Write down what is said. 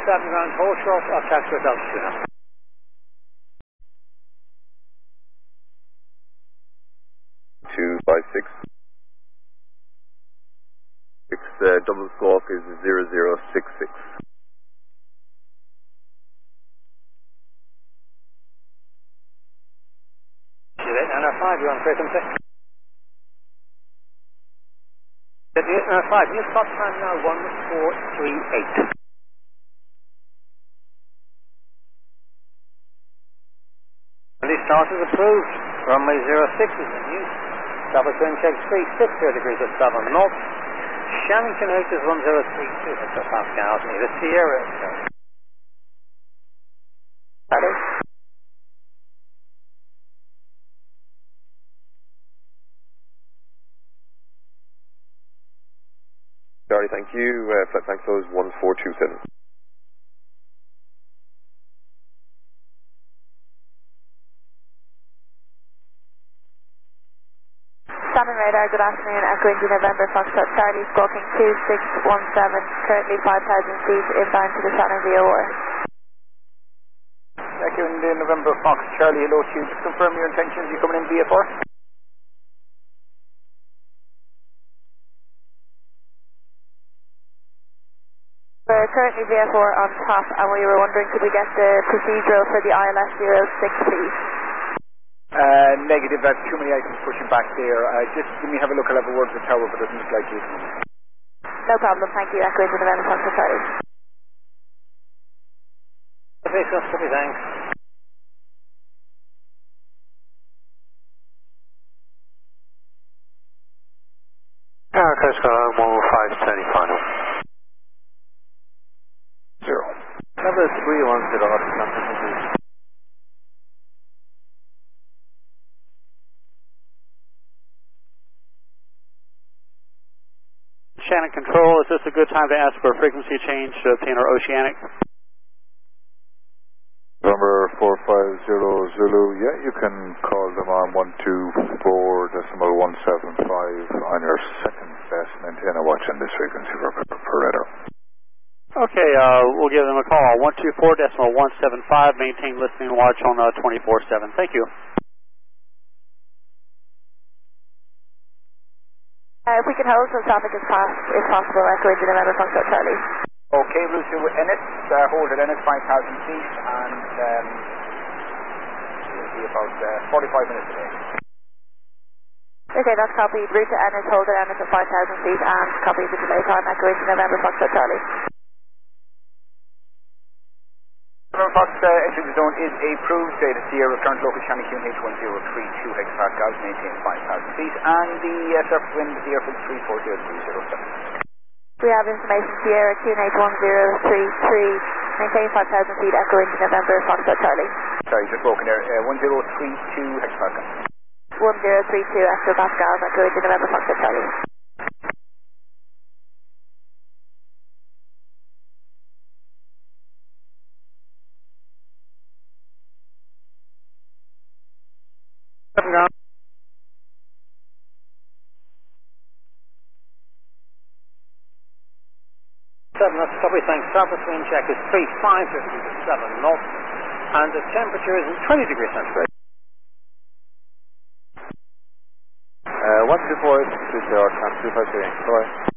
7 ground, hold short, I'll tax for altitude now. Double squawk is 0066. And 5, you're on frequency. 5, new spot time now 1438. And this start is approved. Runway 06 is in use. Southwest wind check 360 degrees of 7 north. Shannington H is 1032 hectopascals near the Sierra. Hello. Sorry, thank you. Flight time close 1427. Salmon radar, good afternoon. Echo India November Foxtrot Charlie, squawking 2617, currently 5,000 feet inbound to the Shannon VOR. Echo India November Fox Charlie, hello to you. Just confirm your intentions. You coming in VFR? We're currently VFR on top, and we were wondering, could we get the procedural for the ILS 06, please? Negative, I have too many items pushing back there. Just let me have a look. I'll have a word with the tower, but it doesn't look like you. No problem, thank you. Echo India November Foxtrot Charlie. Okay, so copy, thanks. Coast Guard 115 final. 0. Number 310. Shannon Control, is this a good time to ask for a frequency change to obtain our oceanic? November 450 Zulu, yeah, you can call them on 124.175 on your second best. Maintain a watch on this frequency for radar. Okay, we'll give them a call on 124.175, maintain listening watch on 24/7. Thank you. If we can hold till traffic is passed, if possible, Echo India November Foxtrot Charlie. Okay, route to Ennis, hold at Ennis 5,000 feet, and it'll be about 45 minutes away. Okay, that's copied. Route to Ennis, hold at Ennis at 5,000 feet, and copy the delay time, Echo India November Foxtrot Charlie. November Fox, entry the zone is approved. The Sierra current local channel QNH 1032 hectopascals, maintain 5,000 feet, and the surface wind is the airfield 340.07. We have information Sierra QNH 1033, maintain 5,000 feet, Echo India November Foxtrot Charlie. Sorry, just broken there. 1032 hectopascals. 1032 hectopascals, Echo India November Foxtrot Charlie. That's copy, thanks. Southwest wind check is 3557 north, and the temperature is 20 degrees centigrade. 124 is 2 253. Bye.